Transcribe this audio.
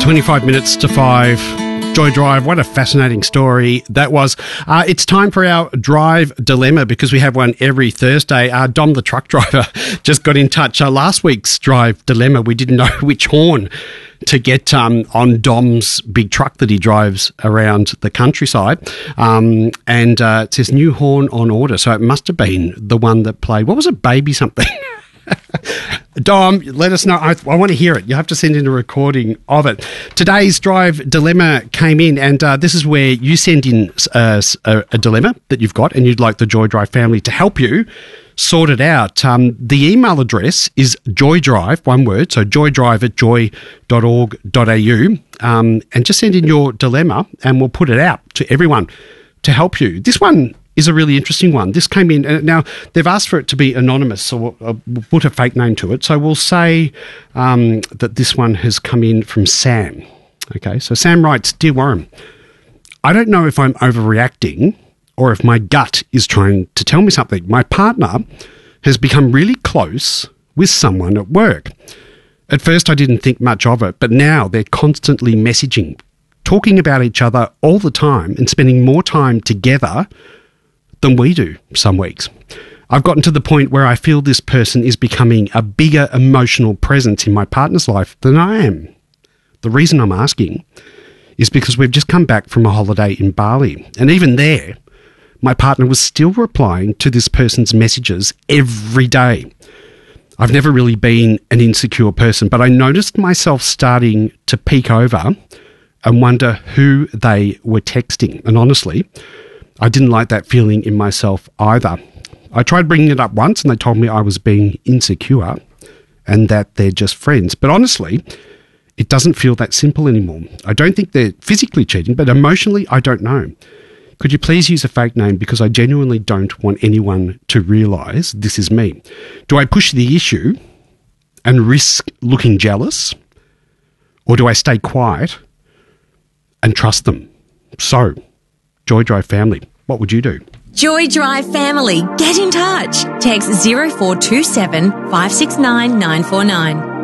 25 minutes to 5. Joy Drive, what a fascinating story that was. It's time for our drive dilemma because we have one every Thursday. Dom, the truck driver, just got in touch. Last week's drive dilemma, we didn't know which horn to get on Dom's big truck that he drives around the countryside. It says new horn on order. So it must have been the one that played, what was it, Baby something? Dom, let us know. I want to hear it. You have to send in a recording of it. Today's drive dilemma came in, and this is where you send in a dilemma that you've got and you'd like the Joy Drive family to help you sort it out. The email address is joydrive, one word, so joydrive@joy.org.au, and just send in your dilemma and we'll put it out to everyone to help you. This one is a really interesting one. This came in, and now they've asked for it to be anonymous, so we'll put a fake name to it. So we'll say that this one has come in from Sam. Okay, so Sam writes, Dear Warren, I don't know if I'm overreacting or if my gut is trying to tell me something. My partner has become really close with someone at work. At first I didn't think much of it, but now they're constantly messaging, talking about each other all the time and spending more time together than we do some weeks. I've gotten to the point where I feel this person is becoming a bigger emotional presence in my partner's life than I am. The reason I'm asking is because we've just come back from a holiday in Bali, and even there, my partner was still replying to this person's messages every day. I've never really been an insecure person, but I noticed myself starting to peek over and wonder who they were texting. And honestly, I didn't like that feeling in myself either. I tried bringing it up once and they told me I was being insecure and that they're just friends. But honestly, it doesn't feel that simple anymore. I don't think they're physically cheating, but emotionally, I don't know. Could you please use a fake name because I genuinely don't want anyone to realise this is me. Do I push the issue and risk looking jealous, or do I stay quiet and trust them? So, Joy Drive family, what would you do? Joy Drive family, get in touch. Text 0427 569 949.